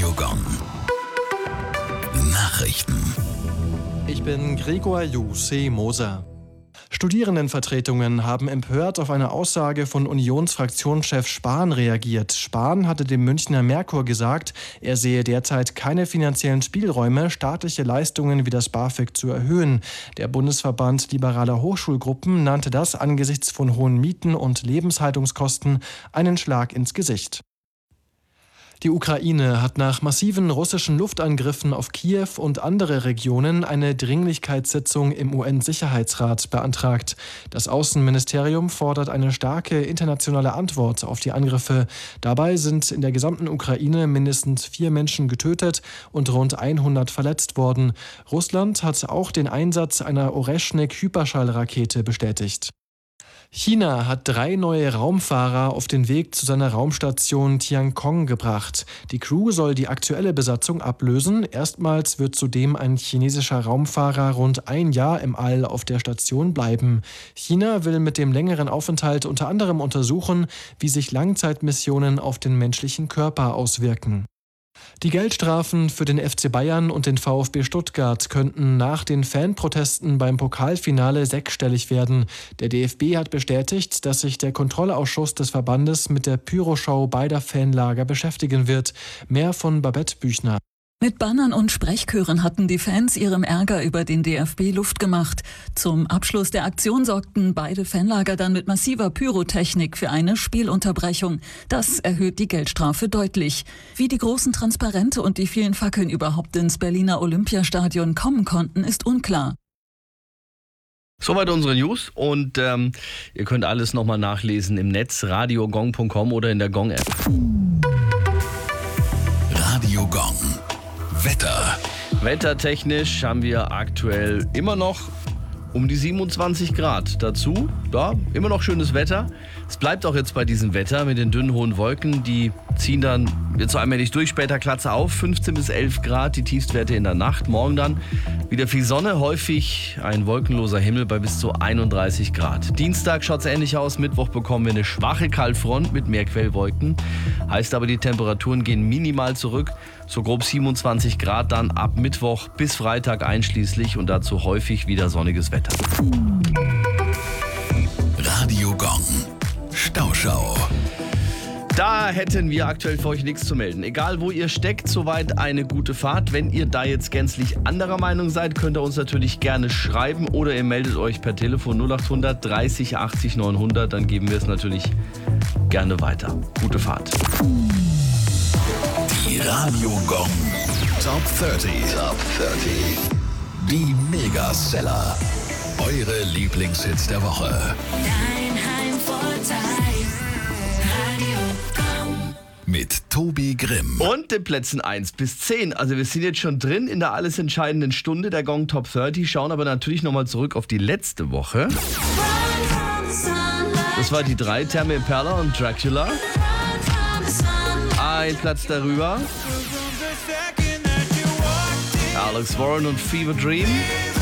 Radio Gong. Nachrichten. Ich bin Gregor Jussi Moser. Studierendenvertretungen haben empört auf eine Aussage von Unionsfraktionschef Spahn reagiert. Spahn hatte dem Münchner Merkur gesagt, er sehe derzeit keine finanziellen Spielräume, staatliche Leistungen wie das BAföG zu erhöhen. Der Bundesverband liberaler Hochschulgruppen nannte das angesichts von hohen Mieten und Lebenshaltungskosten einen Schlag ins Gesicht. Die Ukraine hat nach massiven russischen Luftangriffen auf Kiew und andere Regionen eine Dringlichkeitssitzung im UN-Sicherheitsrat beantragt. Das Außenministerium fordert eine starke internationale Antwort auf die Angriffe. Dabei sind in der gesamten Ukraine mindestens 4 Menschen getötet und rund 100 verletzt worden. Russland hat auch den Einsatz einer Oreschnik-Hyperschallrakete bestätigt. China hat 3 neue Raumfahrer auf den Weg zu seiner Raumstation Tiangong gebracht. Die Crew soll die aktuelle Besatzung ablösen. Erstmals wird zudem ein chinesischer Raumfahrer rund 1 Jahr im All auf der Station bleiben. China will mit dem längeren Aufenthalt unter anderem untersuchen, wie sich Langzeitmissionen auf den menschlichen Körper auswirken. Die Geldstrafen für den FC Bayern und den VfB Stuttgart könnten nach den Fanprotesten beim Pokalfinale 6-stellig werden. Der DFB hat bestätigt, dass sich der Kontrollausschuss des Verbandes mit der Pyroshow beider Fanlager beschäftigen wird. Mehr von Babette Büchner. Mit Bannern und Sprechchören hatten die Fans ihrem Ärger über den DFB Luft gemacht. Zum Abschluss der Aktion sorgten beide Fanlager dann mit massiver Pyrotechnik für eine Spielunterbrechung. Das erhöht die Geldstrafe deutlich. Wie die großen Transparente und die vielen Fackeln überhaupt ins Berliner Olympiastadion kommen konnten, ist unklar. Soweit unsere News und ihr könnt alles nochmal nachlesen im Netz, radiogong.com oder in der Gong-App. Radio Gong. Wetter. Wettertechnisch haben wir aktuell immer noch um die 27 Grad. Dazu, ja, immer noch schönes Wetter. Es bleibt auch jetzt bei diesem Wetter mit den dünnen hohen Wolken. Die ziehen dann jetzt so allmählich durch, später Glatze auf. 15 bis 11 Grad, die Tiefstwerte in der Nacht. Morgen dann wieder viel Sonne, häufig ein wolkenloser Himmel bei bis zu 31 Grad. Dienstag schaut es ähnlich aus. Mittwoch bekommen wir eine schwache Kaltfront mit mehr Quellwolken. Heißt aber, die Temperaturen gehen minimal zurück. So grob 27 Grad dann ab Mittwoch bis Freitag einschließlich und dazu häufig wieder sonniges Wetter. Radio Gong. Stauschau. Da hätten wir aktuell für euch nichts zu melden. Egal wo ihr steckt, soweit eine gute Fahrt. Wenn ihr da jetzt gänzlich anderer Meinung seid, könnt ihr uns natürlich gerne schreiben oder ihr meldet euch per Telefon 0800 30 80 900. Dann geben wir es natürlich gerne weiter. Gute Fahrt. Die Radio Gong Top 30. Top 30. Die Megaseller. Eure Lieblingshits der Woche. Dein Heimvorteil. Radio Gong. Mit Tobi Grimm. Und den Plätzen 1 bis 10. Also wir sind jetzt schon drin in der alles entscheidenden Stunde der Gong Top 30. Schauen aber natürlich nochmal zurück auf die letzte Woche. Das war die 3, Tame Impala und Dracula. Ein Platz darüber. Alex Warren und Fever Dream.